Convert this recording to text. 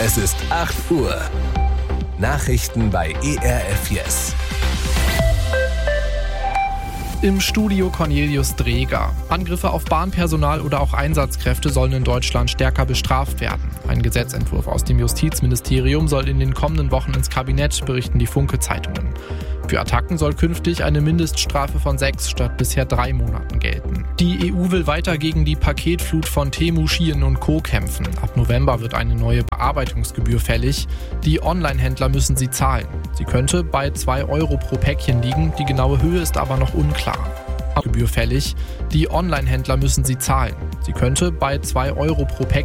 Es ist 8 Uhr. Nachrichten bei ERF Yes. Im Studio Cornelius Dreger. Angriffe auf Bahnpersonal oder auch Einsatzkräfte sollen in Deutschland stärker bestraft werden. Ein Gesetzentwurf aus dem Justizministerium soll in den kommenden Wochen ins Kabinett, berichten die Funke-Zeitungen. Für Attacken soll künftig eine Mindeststrafe von 6 statt bisher 3 Monaten gelten. Die EU will weiter gegen die Paketflut von Temu, Shein und Co. kämpfen. Ab November wird eine neue Bearbeitungsgebühr fällig. Die Online-Händler müssen sie zahlen. Sie könnte bei 2 Euro pro Päckchen liegen, die genaue Höhe ist aber noch unklar. Gebühr fällig. Die Online-Händler müssen sie zahlen. Sie könnte bei 2 Euro pro Päckchen